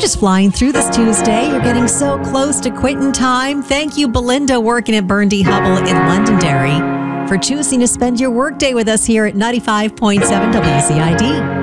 just flying through this Tuesday. You're getting so close to quitting time. Thank you, Belinda, working at Burndy Hubble in Londonderry, for choosing to spend your workday with us here at 95.7 WCID.